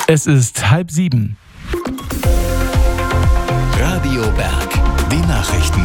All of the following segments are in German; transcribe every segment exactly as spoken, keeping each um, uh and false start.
Es ist halb sieben. Radio Berg, die Nachrichten.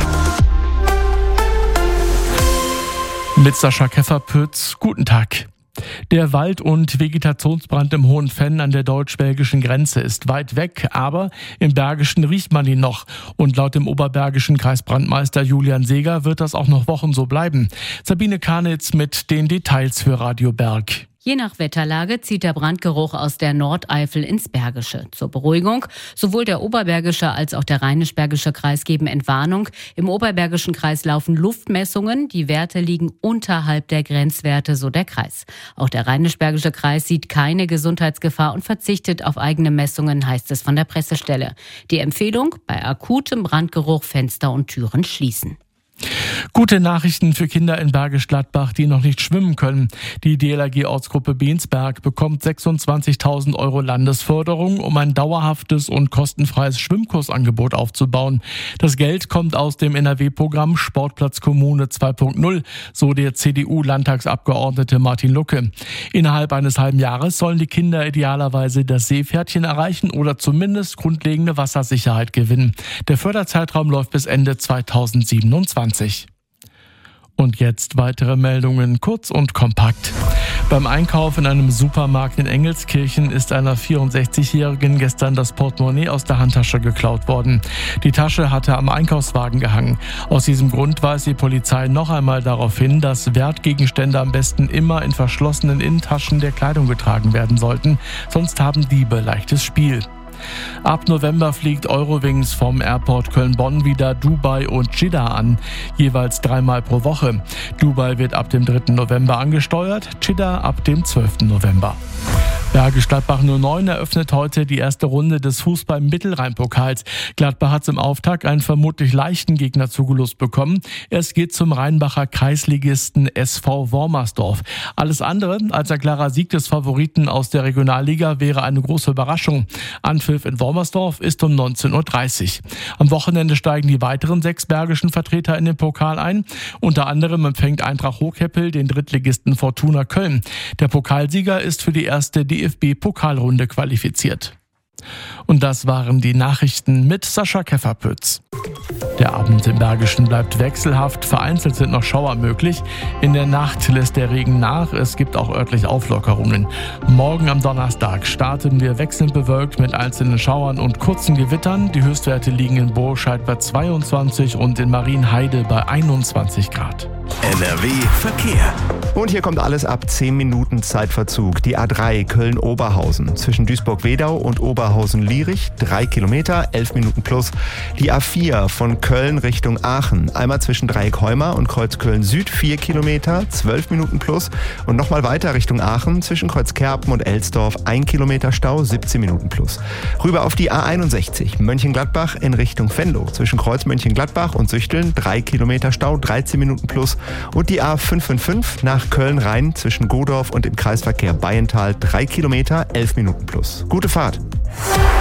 Mit Sascha Kefferpütz, guten Tag. Der Wald- und Vegetationsbrand im Hohenfenn an der deutsch-belgischen Grenze ist weit weg, aber im Bergischen riecht man ihn noch. Und laut dem oberbergischen Kreisbrandmeister Julian Seeger wird das auch noch Wochen so bleiben. Sabine Karnitz mit den Details für Radio Berg. Je nach Wetterlage zieht der Brandgeruch aus der Nordeifel ins Bergische. Zur Beruhigung, sowohl der oberbergische als auch der rheinisch-bergische Kreis geben Entwarnung. Im oberbergischen Kreis laufen Luftmessungen. Die Werte liegen unterhalb der Grenzwerte, so der Kreis. Auch der rheinisch-bergische Kreis sieht keine Gesundheitsgefahr und verzichtet auf eigene Messungen, heißt es von der Pressestelle. Die Empfehlung: bei akutem Brandgeruch Fenster und Türen schließen. Gute Nachrichten für Kinder in Bergisch Gladbach, die noch nicht schwimmen können. Die D L R G-Ortsgruppe Bensberg bekommt sechsundzwanzigtausend Euro Landesförderung, um ein dauerhaftes und kostenfreies Schwimmkursangebot aufzubauen. Das Geld kommt aus dem N R W-Programm Sportplatz Kommune zwei Punkt null, so der C D U-Landtagsabgeordnete Martin Lucke. Innerhalb eines halben Jahres sollen die Kinder idealerweise das Seepferdchen erreichen oder zumindest grundlegende Wassersicherheit gewinnen. Der Förderzeitraum läuft bis Ende zweitausendsiebenundzwanzig. Und jetzt weitere Meldungen, kurz und kompakt. Beim Einkauf in einem Supermarkt in Engelskirchen ist einer vierundsechzigjährigen gestern das Portemonnaie aus der Handtasche geklaut worden. Die Tasche hatte am Einkaufswagen gehangen. Aus diesem Grund weist die Polizei noch einmal darauf hin, dass Wertgegenstände am besten immer in verschlossenen Innentaschen der Kleidung getragen werden sollten, sonst haben Diebe leichtes Spiel. Ab November fliegt Eurowings vom Airport Köln-Bonn wieder Dubai und Jeddah an, jeweils dreimal pro Woche. Dubai wird ab dem dritten November angesteuert, Jeddah ab dem zwölften November. Bergisch Gladbach null neun eröffnet heute die erste Runde des Fußball-Mittelrhein-Pokals. Gladbach hat im Auftakt einen vermutlich leichten Gegner zugelost bekommen. Es geht zum Rheinbacher Kreisligisten S V Wormersdorf. Alles andere als ein klarer Sieg des Favoriten aus der Regionalliga wäre eine große Überraschung. Anpfiff in Wormersdorf ist um neunzehn Uhr dreißig. Am Wochenende steigen die weiteren sechs bergischen Vertreter in den Pokal ein. Unter anderem empfängt Eintracht Hochheppel den Drittligisten Fortuna Köln. Der Pokalsieger ist für die erste D F B-Pokalrunde qualifiziert. Und das waren die Nachrichten mit Sascha Kefferpütz. Der Abend im Bergischen bleibt wechselhaft, vereinzelt sind noch Schauer möglich. In der Nacht lässt der Regen nach, es gibt auch örtlich Auflockerungen. Morgen am Donnerstag starten wir wechselnd bewölkt mit einzelnen Schauern und kurzen Gewittern. Die Höchstwerte liegen in Burscheid bei zweiundzwanzig und in Marienheide bei einundzwanzig Grad. N R W Verkehr. Und hier kommt alles ab zehn Minuten Zeitverzug. Die A drei Köln-Oberhausen zwischen Duisburg-Wedau und Oberhausen-Lierich, drei Kilometer, elf Minuten plus. Die A vier von Köln Richtung Aachen, einmal zwischen Dreieck-Heumar und Kreuzköln-Süd, vier Kilometer, zwölf Minuten plus. Und nochmal weiter Richtung Aachen zwischen Kreuzkerpen und Elsdorf, ein Kilometer Stau, siebzehn Minuten plus. Rüber auf die A einundsechzig Mönchengladbach in Richtung Venlo, zwischen Kreuz Mönchengladbach und Süchteln, drei Kilometer Stau, dreizehn Minuten plus. Und die A fünf fünf fünf nach Köln-Rhein zwischen Godorf und im Kreisverkehr Bayental, drei Kilometer, elf Minuten plus. Gute Fahrt!